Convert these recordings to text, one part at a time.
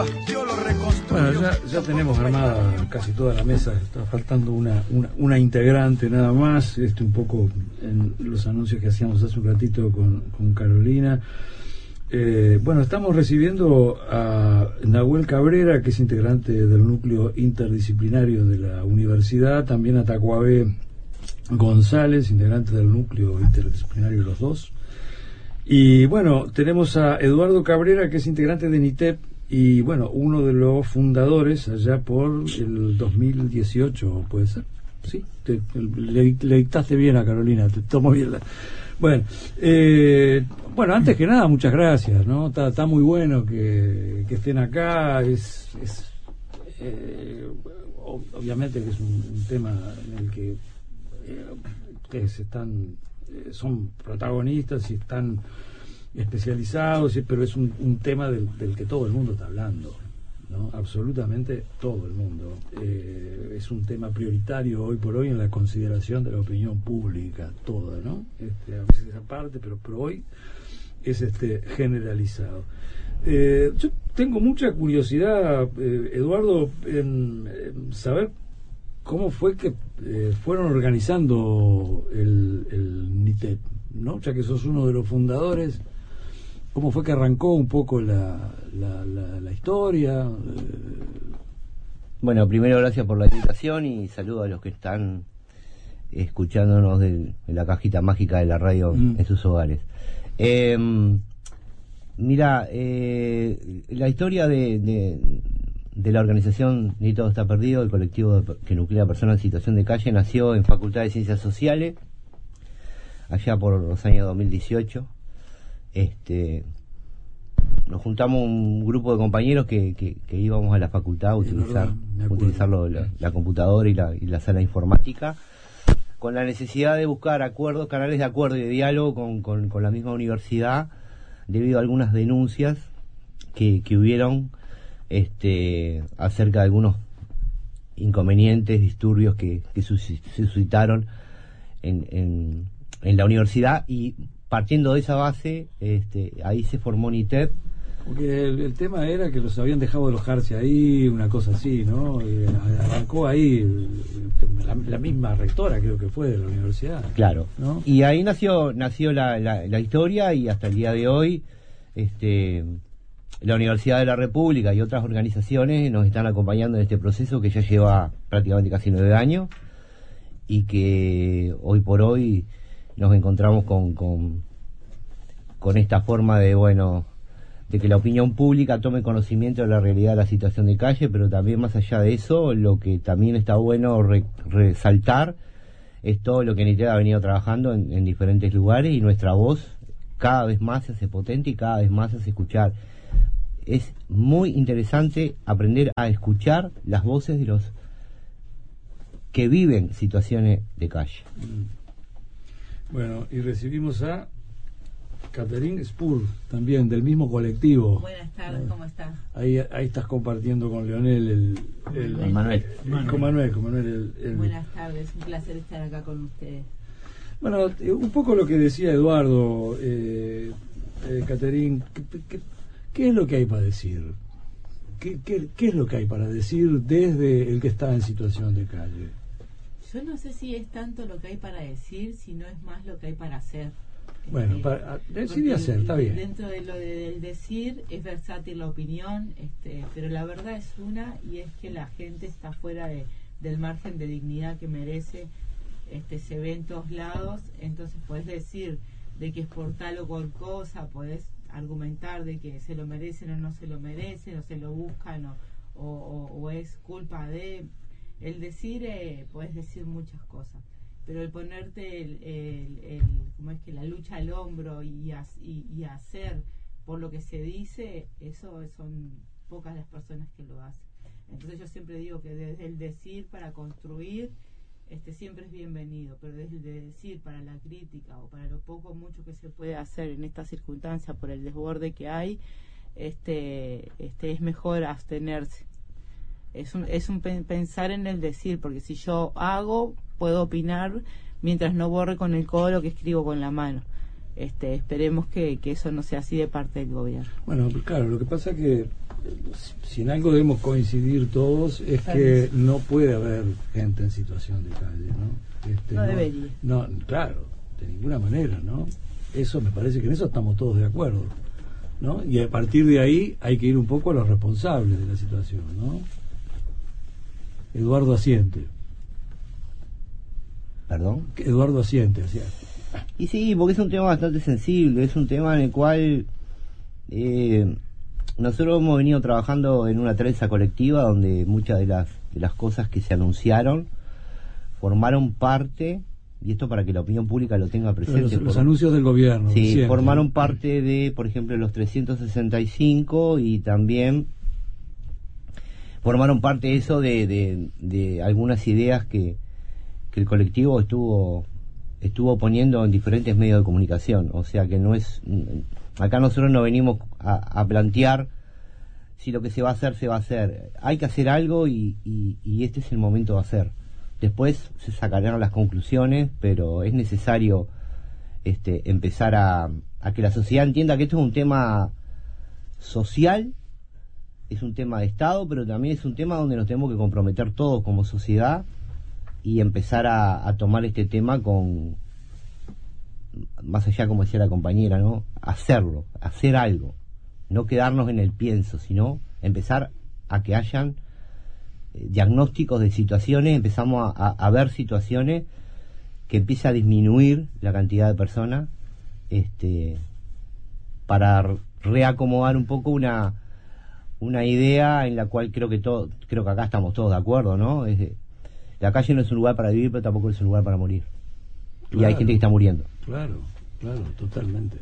Bueno, ya tenemos armada casi toda la mesa, está faltando una integrante nada más, un poco en los anuncios que hacíamos hace un ratito con Carolina. Bueno, estamos recibiendo a Nahuel Cabrera, que es integrante del núcleo interdisciplinario de la universidad, también a Tacuabé González, integrante del núcleo interdisciplinario los dos. Y bueno, tenemos a Eduardo Cabrera, que es integrante de NITEP, y bueno, uno de los fundadores allá por el 2018, ¿puede ser? Sí, le dictaste bien a Carolina, te tomo bien la... Bueno, antes que nada, muchas gracias, ¿no? Está muy bueno que estén acá, obviamente que es un tema en el que ustedes son protagonistas y están especializados, pero es un tema del que todo el mundo está hablando, ¿no? Absolutamente todo el mundo. Es un tema prioritario hoy por hoy en la consideración de la opinión pública, toda, ¿no? A veces esa parte, pero hoy es generalizado. Yo tengo mucha curiosidad, Eduardo, en saber cómo fue que fueron organizando el NITEP, ¿no? Ya que sos uno de los fundadores. ¿Cómo fue que arrancó un poco la historia? Bueno, primero gracias por la invitación y saludo a los que están escuchándonos de la cajita mágica de la radio en sus hogares. Mira, la historia de la organización Ni Todo Está Perdido, el colectivo que nuclea personas en situación de calle, nació en Facultad de Ciencias Sociales, allá por los años 2018. Nos juntamos un grupo de compañeros que íbamos a la facultad a utilizar la computadora y la sala informática, con la necesidad de buscar acuerdos, canales de acuerdo y de diálogo con la misma universidad, debido a algunas denuncias que hubieron acerca de algunos inconvenientes, disturbios que suscitaron en la universidad, y partiendo de esa base, ahí se formó NITEP. Porque el tema era que los habían dejado alojarse ahí, una cosa así, ¿no? Arrancó ahí la misma rectora, creo que fue, de la universidad. Claro, ¿no? Y ahí nació la historia, y hasta el día de hoy la Universidad de la República y otras organizaciones nos están acompañando en este proceso que ya lleva prácticamente casi 9 años, y que hoy por hoy nos encontramos con esta forma de que la opinión pública tome conocimiento de la realidad de la situación de calle, pero también, más allá de eso, lo que también está bueno resaltar es todo lo que NITEP ha venido trabajando en diferentes lugares, y nuestra voz cada vez más se hace potente y cada vez más se hace escuchar. Es muy interesante aprender a escuchar las voces de los que viven situaciones de calle. Bueno, y recibimos a Catherine Spur, también del mismo colectivo. Buenas tardes, ¿cómo estás? Ahí estás compartiendo con Leonel Con Manuel. Con Manuel. Buenas tardes, un placer estar acá con ustedes. Bueno, un poco lo que decía Eduardo, Catherine, ¿qué es lo que hay para decir? ¿Qué es lo que hay para decir desde el que está en situación de calle? Yo no sé si es tanto lo que hay para decir, sino es más lo que hay para hacer. Bueno, para decir y hacer, está bien. Dentro de lo del decir es versátil la opinión, pero la verdad es una, y es que la gente está fuera del margen de dignidad que merece. Se ve en todos lados, entonces podés decir de que es por tal o cual cosa, podés argumentar de que se lo merecen o no se lo merecen, o se lo buscan o es culpa de... El decir, podés decir muchas cosas, pero el ponerte como es que la lucha al hombro y hacer por lo que se dice, eso son pocas las personas que lo hacen. Entonces yo siempre digo que desde el decir para construir, siempre es bienvenido, pero desde el decir para la crítica o para lo poco o mucho que se puede hacer en esta circunstancia por el desborde que hay, es mejor abstenerse. Es un pensar en el decir, porque si yo hago, puedo opinar mientras no borre con el codo lo que escribo con la mano. Esperemos que eso no sea así de parte del gobierno. Bueno, claro, lo que pasa es que si en algo debemos coincidir todos es que no puede haber gente en situación de calle, ¿no? No debería. No, claro, de ninguna manera, ¿no? Eso me parece que en eso estamos todos de acuerdo, ¿no? Y a partir de ahí hay que ir un poco a los responsables de la situación, ¿no? Eduardo asiente. ¿Perdón? Eduardo asiente, ¿sí? Y sí, porque es un tema bastante sensible, es un tema en el cual nosotros hemos venido trabajando en una trenza colectiva donde muchas de las cosas que se anunciaron formaron parte, y esto para que la opinión pública lo tenga presente. Los anuncios del gobierno. Sí, siempre, formaron ¿no? parte de, por ejemplo, los 365 y también formaron parte eso de algunas ideas que el colectivo estuvo poniendo en diferentes medios de comunicación. O sea que no es... Acá nosotros no venimos a plantear si lo que se va a hacer, se va a hacer. Hay que hacer algo y este es el momento de hacer. Después se sacarán las conclusiones, pero es necesario empezar a que la sociedad entienda que esto es un tema social, es un tema de Estado, pero también es un tema donde nos tenemos que comprometer todos como sociedad y empezar a tomar este tema con, más allá, como decía la compañera, ¿no? Hacerlo, hacer algo, no quedarnos en el pienso, sino empezar a que hayan diagnósticos de situaciones, empezamos a ver situaciones que empieza a disminuir la cantidad de personas, para reacomodar un poco una idea en la cual creo que acá estamos todos de acuerdo, ¿no? La calle no es un lugar para vivir, pero tampoco es un lugar para morir. Claro, y hay gente que está muriendo. Claro, totalmente.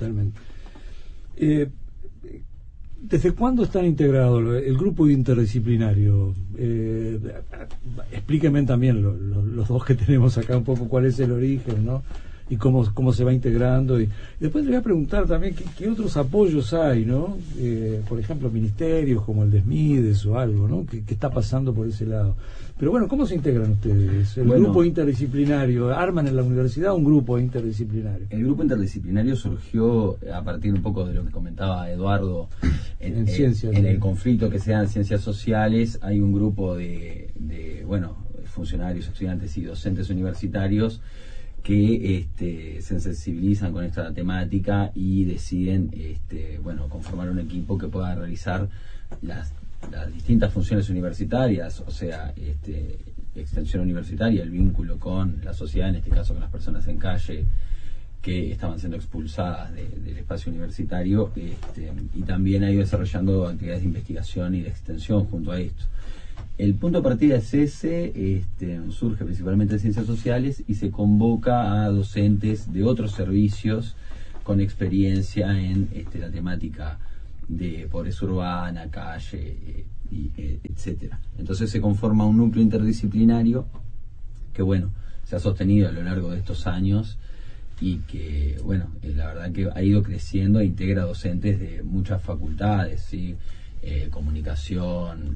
¿Desde cuándo están integrados el grupo interdisciplinario? Explíquenme también los dos que tenemos acá un poco cuál es el origen, ¿no? Y cómo se va integrando. Y después le voy a preguntar también qué otros apoyos hay, ¿no? Por ejemplo, ministerios como el de SMIDES o algo, ¿no? ¿Qué está pasando por ese lado? Pero bueno, ¿cómo se integran ustedes? El grupo interdisciplinario, ¿arman en la universidad un grupo interdisciplinario? El grupo interdisciplinario surgió a partir un poco de lo que comentaba Eduardo en el conflicto que se da en ciencias sociales. Hay un grupo de funcionarios, estudiantes y docentes universitarios que se sensibilizan con esta temática y deciden conformar un equipo que pueda realizar las distintas funciones universitarias, o sea, extensión universitaria, el vínculo con la sociedad, en este caso con las personas en calle que estaban siendo expulsadas del espacio universitario, y también ha ido desarrollando actividades de investigación y de extensión junto a esto. El punto de partida es ese, surge principalmente de ciencias sociales y se convoca a docentes de otros servicios con experiencia en la temática de pobreza urbana, calle, etcétera. Entonces se conforma un núcleo interdisciplinario que se ha sostenido a lo largo de estos años y que la verdad que ha ido creciendo e integra docentes de muchas facultades, ¿sí? Comunicación,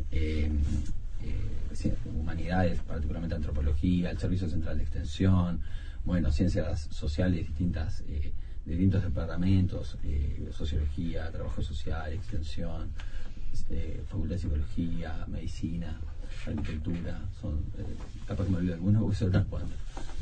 humanidades, particularmente antropología, el Servicio Central de Extensión, ciencias sociales distintas, de distintos departamentos, sociología, trabajo social, extensión, facultad de psicología, medicina, arquitectura, capaz que me olvido algunos porque son unas cuantas.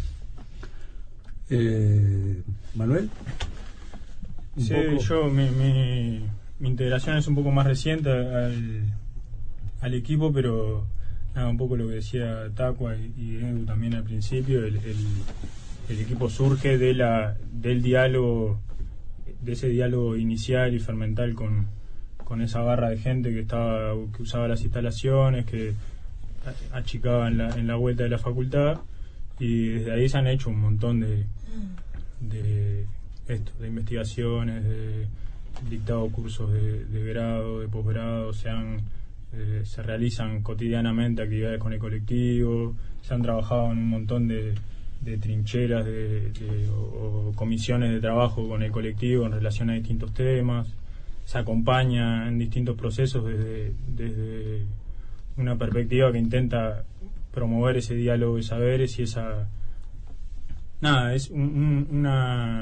Manuel. Sí, mi integración es un poco más reciente al equipo, pero un poco lo que decía Tacua y Edu también al principio, el equipo surge del diálogo, de ese diálogo inicial y fermental con esa barra de gente que usaba las instalaciones, que achicaba en la vuelta de la facultad, y desde ahí se han hecho un montón de investigaciones, de dictado cursos de grado, de posgrado, se realizan cotidianamente actividades con el colectivo, se han trabajado en un montón de trincheras o comisiones de trabajo con el colectivo en relación a distintos temas, se acompaña en distintos procesos desde una perspectiva que intenta promover ese diálogo de saberes y es un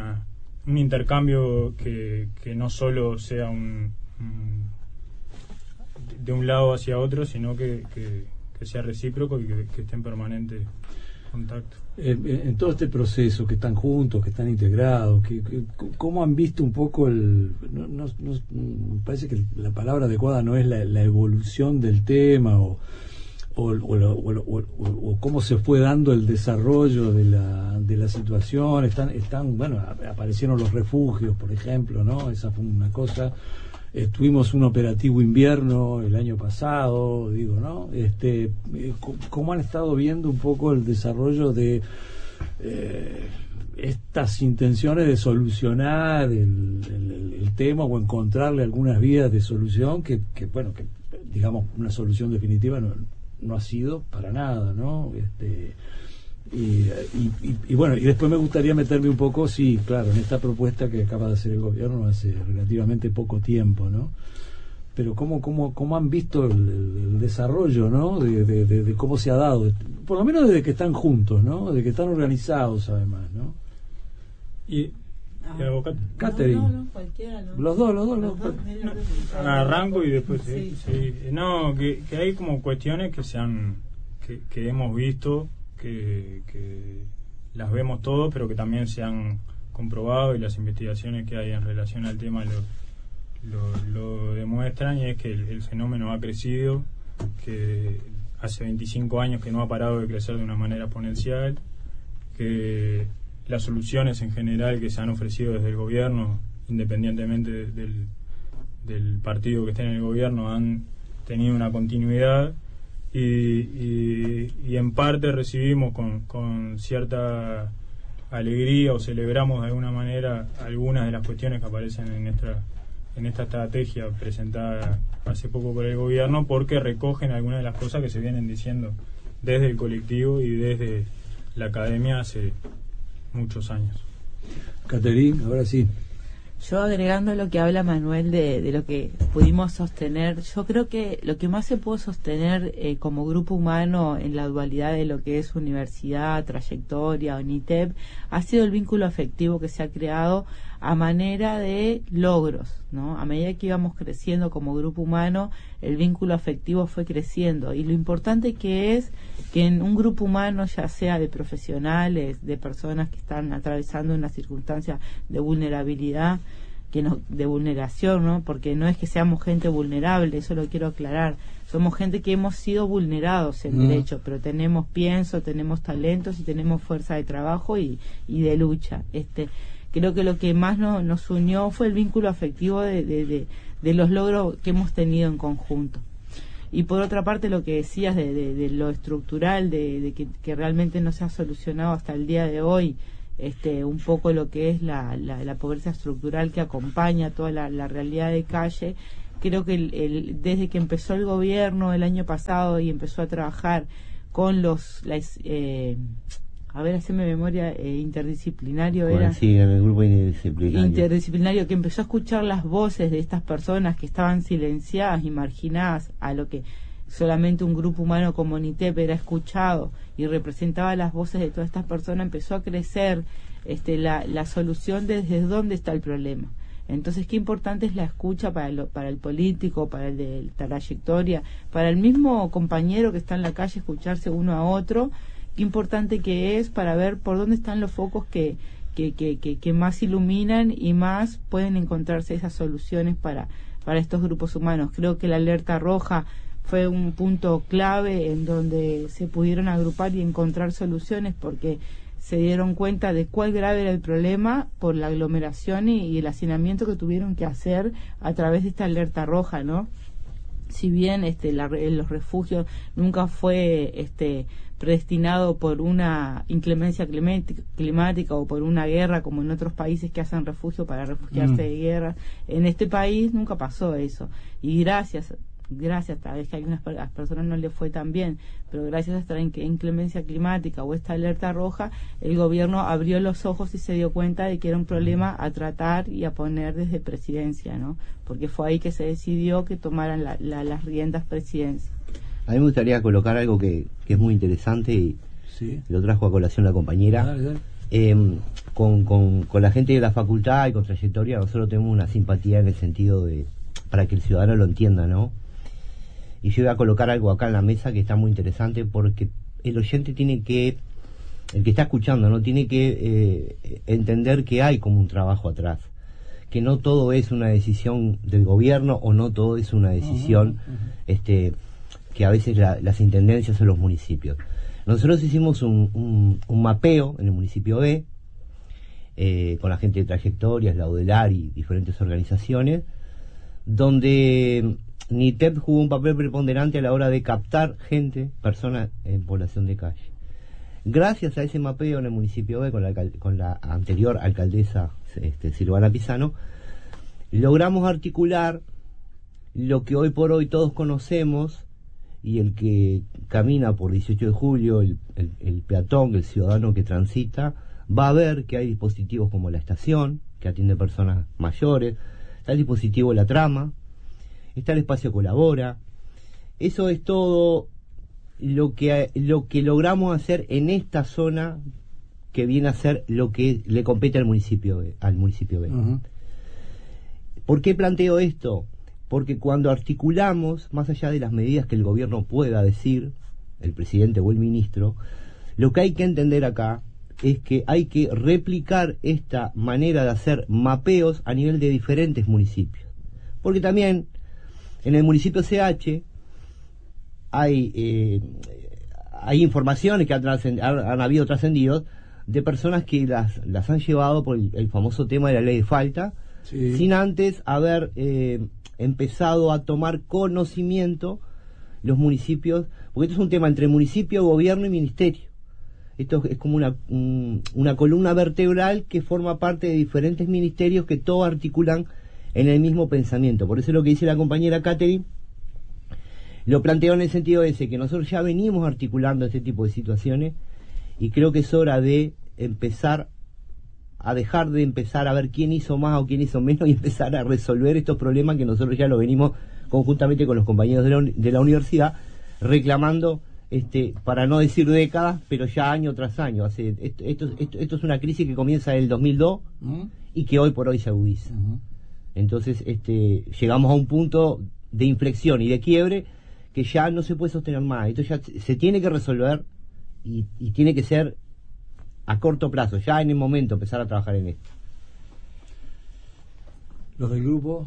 intercambio que no solo sea de un lado hacia otro, sino que sea recíproco y que esté en permanente contacto. En todo este proceso, que están juntos, que están integrados, ¿cómo han visto un poco me parece que la palabra adecuada no es la evolución del tema o cómo se fue dando el desarrollo de la situación? Están bueno, aparecieron los refugios, por ejemplo, ¿no? Esa fue una cosa. Tuvimos un operativo invierno el año pasado, ¿no? ¿Cómo han estado viendo un poco el desarrollo de estas intenciones de solucionar el tema o encontrarle algunas vías de solución que digamos, una solución definitiva no ha sido para nada, ¿no? Y bueno, y después me gustaría meterme un poco, sí, claro, en esta propuesta que acaba de hacer el gobierno hace relativamente poco tiempo, ¿no? Pero cómo han visto el desarrollo, ¿no? De cómo se ha dado, por lo menos desde que están juntos, ¿no? De que están organizados, además, ¿no? Y Catherine. No, cualquiera, ¿no? Los dos. Arranco y después sí. No, que hay como cuestiones que hemos visto, que las vemos todos, pero que también se han comprobado, y las investigaciones que hay en relación al tema lo demuestran, y es que el fenómeno ha crecido, que hace 25 años que no ha parado de crecer de una manera exponencial, que las soluciones en general que se han ofrecido desde el gobierno, independientemente del partido que esté en el gobierno, han tenido una continuidad, y en parte recibimos con cierta alegría o celebramos de alguna manera algunas de las cuestiones que aparecen en esta estrategia presentada hace poco por el gobierno, porque recogen algunas de las cosas que se vienen diciendo desde el colectivo y desde la academia hace muchos años. Catherine, ahora sí. Yo, agregando lo que habla Manuel de lo que pudimos sostener, yo creo que lo que más se pudo sostener como grupo humano en la dualidad de lo que es universidad, trayectoria, UNITEP, ha sido el vínculo afectivo que se ha creado a manera de logros, ¿no? A medida que íbamos creciendo como grupo humano, el vínculo afectivo fue creciendo, y lo importante que es que en un grupo humano, ya sea de profesionales, de personas que están atravesando una circunstancia de vulnerabilidad, de vulneración, ¿no? Porque no es que seamos gente vulnerable, eso lo quiero aclarar. Somos gente que hemos sido vulnerados en derecho, pero tenemos tenemos talentos y tenemos fuerza de trabajo y de lucha. Creo que lo que más nos unió fue el vínculo afectivo de los logros que hemos tenido en conjunto. Y por otra parte, lo que decías de lo estructural, de que realmente no se ha solucionado hasta el día de hoy, un poco lo que es la pobreza estructural que acompaña toda la realidad de calle. Creo que desde que empezó el gobierno el año pasado y empezó a trabajar con haceme memoria, interdisciplinario era. Sí, en el grupo interdisciplinario, que empezó a escuchar las voces de estas personas que estaban silenciadas y marginadas a lo que solamente un grupo humano como UNITEP era escuchado, y representaba las voces de todas estas personas. Empezó a crecer la solución desde dónde está el problema. Entonces, qué importante es la escucha para el político, para el de trayectoria, para el mismo compañero que está en la calle, escucharse uno a otro. Qué importante que es para ver por dónde están los focos que más iluminan y más pueden encontrarse esas soluciones para estos grupos humanos. Creo que la alerta roja fue un punto clave en donde se pudieron agrupar y encontrar soluciones, porque se dieron cuenta de cuál grave era el problema por la aglomeración y el hacinamiento que tuvieron que hacer a través de esta alerta roja, ¿no? Si bien los refugios nunca fue predestinado por una inclemencia climática o por una guerra, como en otros países que hacen refugio para refugiarse de guerra, en este país nunca pasó eso. Y gracias, tal vez que a algunas personas no le fue tan bien, pero gracias a esta inclemencia climática o esta alerta roja, el gobierno abrió los ojos y se dio cuenta de que era un problema a tratar y a poner desde presidencia, ¿no? Porque fue ahí que se decidió que tomaran las riendas presidencia. A mí me gustaría colocar algo que es muy interesante, y lo trajo a colación la compañera. Dale. Con la gente de la facultad y con trayectoria, nosotros tenemos una simpatía en el sentido de, para que el ciudadano lo entienda, ¿no? y yo voy a colocar algo acá en la mesa que está muy interesante, porque el oyente el que está escuchando, ¿no? Tiene que entender que hay como un trabajo atrás, que no todo es una decisión del gobierno, o no todo es una decisión que a veces las intendencias o los municipios. Nosotros hicimos un mapeo en el municipio B, con la gente de Trayectorias, la UDELAR y diferentes organizaciones, donde NITEP jugó un papel preponderante a la hora de captar personas en población de calle. Gracias a ese mapeo en el municipio B, con la anterior alcaldesa Silvana Pisano, logramos articular lo que hoy por hoy todos conocemos, y el que camina por 18 de julio, el peatón, el ciudadano que transita, va a ver que hay dispositivos como la estación, que atiende personas mayores, está el dispositivo La Trama, está el espacio Colabora. Eso es todo lo que logramos hacer en esta zona, que viene a ser lo que le compete al municipio B. Uh-huh. ¿Por qué planteo esto? Porque cuando articulamos, más allá de las medidas que el gobierno pueda decir, el presidente o el ministro, lo que hay que entender acá es que hay que replicar esta manera de hacer mapeos a nivel de diferentes municipios. Porque también en el municipio CH hay informaciones que han habido trascendidos de personas que las han llevado por el famoso tema de la ley de falta, sí, sin antes haber empezado a tomar conocimiento los municipios, porque esto es un tema entre municipio, gobierno y ministerio. Esto es como una columna vertebral que forma parte de diferentes ministerios que todos articulan en el mismo pensamiento. Por eso lo que dice la compañera Catherine lo planteo en el sentido ese, que nosotros ya venimos articulando este tipo de situaciones, y creo que es hora de dejar de empezar a ver quién hizo más o quién hizo menos, y empezar a resolver estos problemas que nosotros ya lo venimos conjuntamente con los compañeros de la universidad reclamando, para no decir décadas, pero ya año tras año. Esto es una crisis que comienza en el 2002 y que hoy por hoy se agudiza. Entonces llegamos a un punto de inflexión y de quiebre que ya no se puede sostener más. Esto ya se tiene que resolver, y tiene que ser a corto plazo, ya en el momento empezar a trabajar en esto. Los del grupo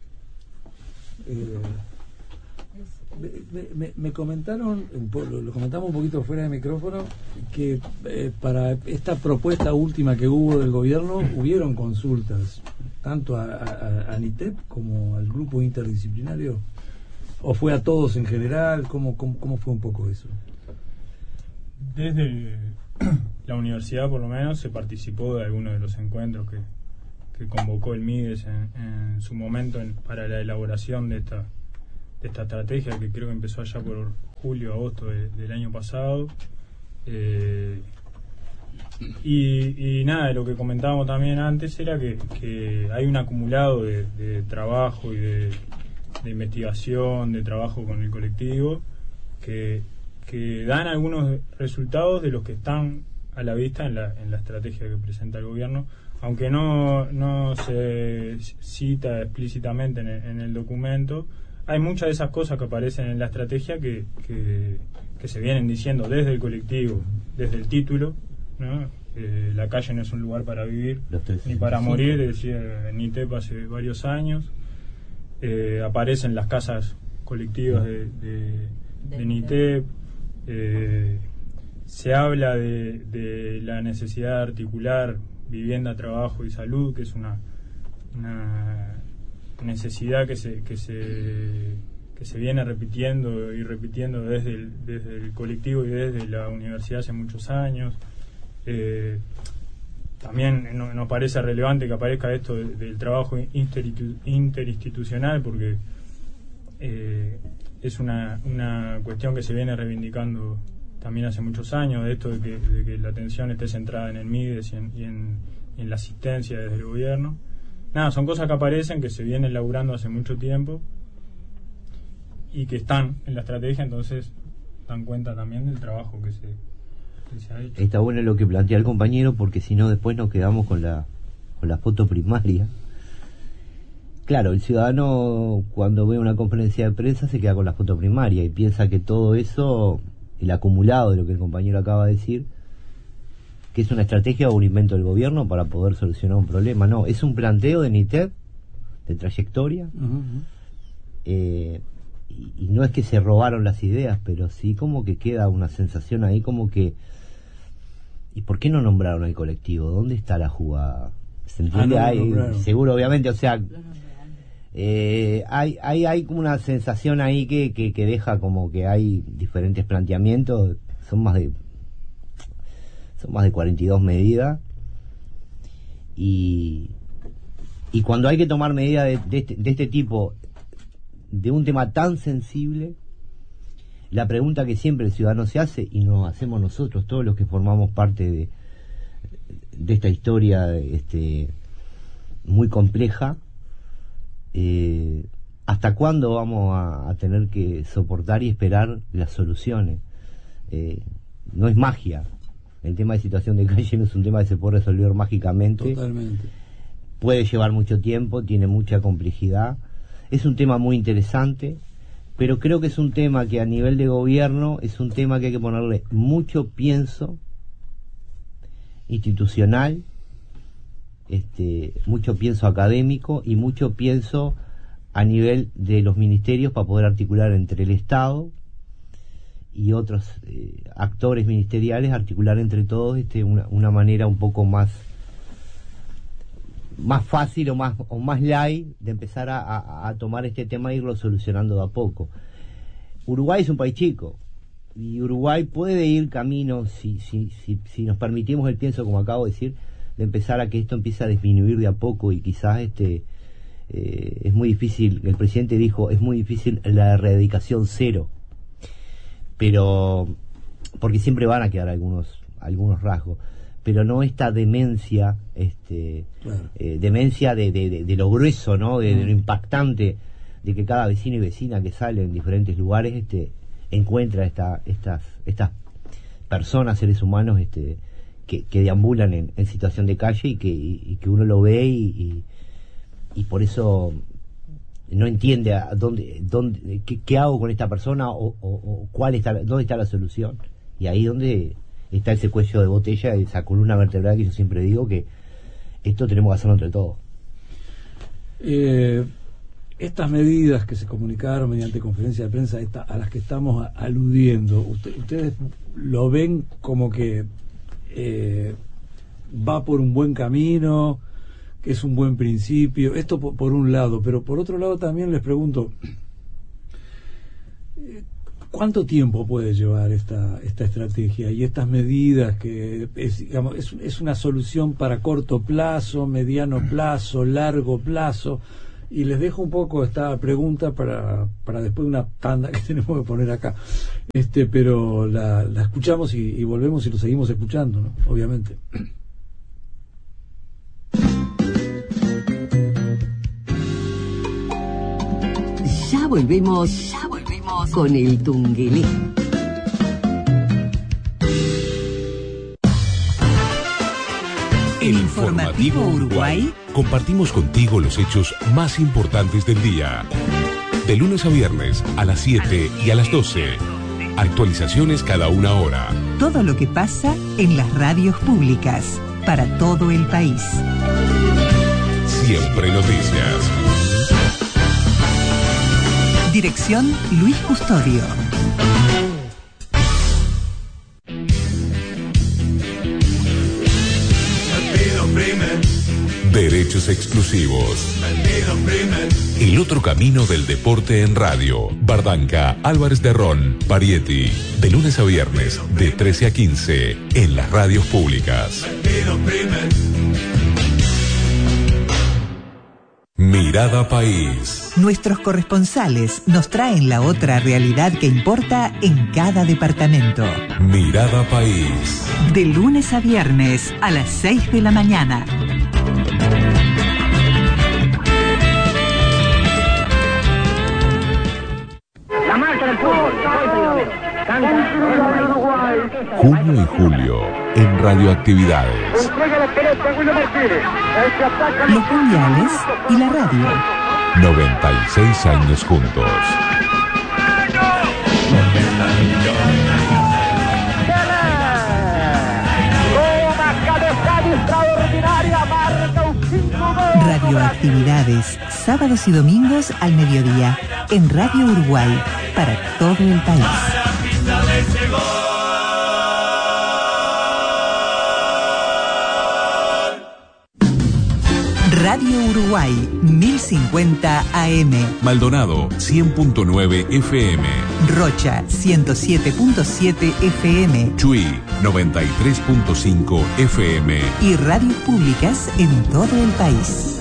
me comentaron, lo comentamos un poquito fuera de micrófono, que para esta propuesta última que hubo del gobierno hubieron consultas tanto a NITEP como al grupo interdisciplinario, o fue a todos en general. ¿Cómo fue un poco eso? Desde la universidad, por lo menos, se participó de algunos de los encuentros que convocó el MIDES en su momento para la elaboración de esta estrategia, que creo que empezó allá por julio, agosto del año pasado. Y nada, lo que comentábamos también antes era que hay un acumulado de trabajo y de investigación, de trabajo con el colectivo, que dan algunos resultados de los que están a la vista en la estrategia que presenta el gobierno, aunque no se cita explícitamente en el documento. Hay muchas de esas cosas que aparecen en la estrategia que se vienen diciendo desde el colectivo, desde el título, ¿no? La calle no es un lugar para vivir ni para morir, decía NITEP hace varios años. Aparecen las casas colectivas de NITEP. Se habla de la necesidad de articular vivienda, trabajo y salud, que es una necesidad que se viene repitiendo desde el colectivo y desde la universidad hace muchos años. También nos parece relevante que aparezca esto del trabajo interinstitucional, porque es una cuestión que se viene reivindicando también hace muchos años, de esto de que la atención esté centrada en el MIDES y en la asistencia desde el gobierno. Nada, son cosas que aparecen, que se vienen laburando hace mucho tiempo y que están en la estrategia, entonces dan cuenta también del trabajo que se ha hecho. Está bueno lo que plantea el compañero, porque si no después nos quedamos con la foto primaria, claro, el ciudadano cuando ve una conferencia de prensa se queda con la foto primaria y piensa que todo eso, el acumulado de lo que el compañero acaba de decir, que es una estrategia o un invento del gobierno para poder solucionar un problema. No, es un planteo de NITED, de trayectoria, y no es que se robaron las ideas, pero sí como que queda una sensación ahí como que, ¿y por qué no nombraron al colectivo? ¿Dónde está la jugada? ¿Se entiende? Seguro, obviamente, o sea, hay como una sensación ahí que deja como que hay diferentes planteamientos. Son más de 42 medidas, y cuando hay que tomar medidas de este tipo, de un tema tan sensible, la pregunta que siempre el ciudadano se hace, y nos hacemos nosotros, todos los que formamos parte de esta historia muy compleja, ¿hasta cuándo vamos a tener que soportar y esperar las soluciones? No es magia. El tema de situación de calle no es un tema que se puede resolver mágicamente. Totalmente. Puede llevar mucho tiempo, tiene mucha complejidad. Es un tema muy interesante, pero creo que es un tema que a nivel de gobierno es un tema que hay que ponerle mucho pienso institucional, mucho pienso académico y mucho pienso a nivel de los ministerios para poder articular entre el Estado y otros actores ministeriales, articular entre todos una manera un poco más fácil o más light de empezar a tomar este tema e irlo solucionando de a poco. Uruguay es un país chico y Uruguay puede ir camino, si nos permitimos el pienso, como acabo de decir, de empezar a que esto empiece a disminuir de a poco, y quizás es muy difícil. El presidente dijo, es muy difícil la erradicación cero, pero porque siempre van a quedar algunos rasgos, pero no esta demencia, demencia de lo grueso, ¿no? De lo impactante, de que cada vecino y vecina que sale en diferentes lugares encuentra estas personas, seres humanos que deambulan en situación de calle y que uno lo ve y por eso no entiende qué hago con esta persona o dónde está la solución. Y ahí donde está ese cuello de botella, esa columna vertebral que yo siempre digo que esto tenemos que hacerlo entre todos. Estas medidas que se comunicaron mediante conferencia de prensa a las que estamos aludiendo, ¿ustedes lo ven como que va por un buen camino, que es un buen principio? Esto por un lado, pero por otro lado también les pregunto, ¿cuánto tiempo puede llevar esta estrategia y estas medidas que es una solución para corto plazo, mediano plazo, largo plazo? Y les dejo un poco esta pregunta para después de una tanda que tenemos que poner acá, pero la escuchamos y volvemos y lo seguimos escuchando, ¿no? Obviamente. Ya volvemos con el Tungelé. El Informativo Uruguay. Compartimos contigo los hechos más importantes del día. De lunes a viernes a las 7 y a las 12. Actualizaciones cada una hora. Todo lo que pasa en las radios públicas para todo el país. Siempre noticias. Dirección Luis Custodio. Derechos exclusivos. El otro camino del deporte en radio. Bardanca, Álvarez de Ron, Parietti. De lunes a viernes, de 13 a 15, en las radios públicas. Mirada País. Nuestros corresponsales nos traen la otra realidad que importa en cada departamento. Mirada País. De lunes a viernes a las 6 de la mañana. La marcha del fútbol. Junio y julio en Radioactividades. Los mundiales y la radio. 96 años juntos. Radioactividades, sábados y domingos al mediodía, en Radio Uruguay, para todo el país. Radio Uruguay, 1050 AM. Maldonado, 100.9 FM. Rocha, 107.7 FM. Chuy, 93.5 FM. Y radios públicas en todo el país.